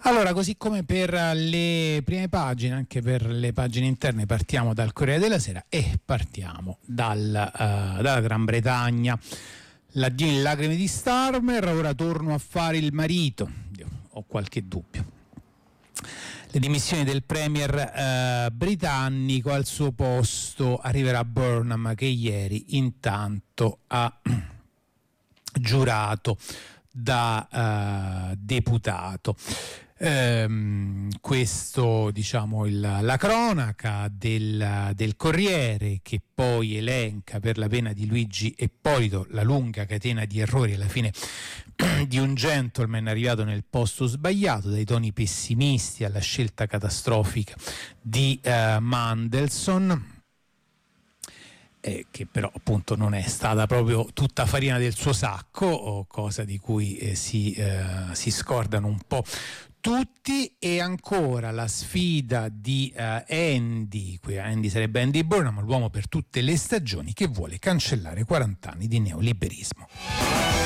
Allora, così come per le prime pagine, anche per le pagine interne, partiamo dal Corriere della Sera e partiamo dalla Gran Bretagna. L'addio in lacrime di Starmer, ora torno a fare il marito. Io ho qualche dubbio. Le dimissioni del premier britannico, al suo posto arriverà Burnham, che ieri intanto ha giurato da deputato. Questo, diciamo, la cronaca del Corriere, che poi elenca, per la pena di Luigi Ippolito, la lunga catena di errori alla fine di un gentleman arrivato nel posto sbagliato, dai toni pessimisti alla scelta catastrofica di Mandelson, che però appunto non è stata proprio tutta farina del suo sacco, cosa di cui si scordano un po' tutti. E ancora la sfida di Andy, qui Andy sarebbe Andy Burnham, l'uomo per tutte le stagioni, che vuole cancellare 40 anni di neoliberismo.